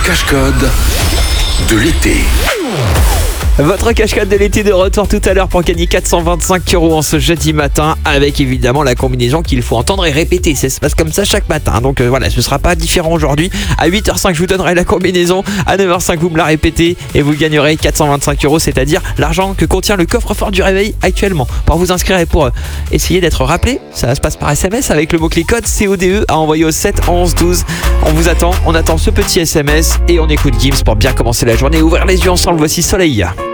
cache-code de l'été. Votre cache-code de l'été de retour tout à l'heure pour gagner 425 € en ce jeudi matin avec évidemment la combinaison qu'il faut entendre et répéter. Ça se passe comme ça chaque matin. Donc voilà, ce ne sera pas différent aujourd'hui. À 8h05, je vous donnerai la combinaison. À 9h05, vous me la répétez et vous gagnerez 425 €, c'est-à-dire l'argent que contient le coffre-fort du réveil actuellement. Pour vous inscrire et pour essayer d'être rappelé, ça se passe par SMS avec le mot-clé code CODE à envoyer au 7 11 12. On vous attend, on attend ce petit SMS et on écoute Gims pour bien commencer la journée et ouvrir les yeux ensemble. Voici Soleil.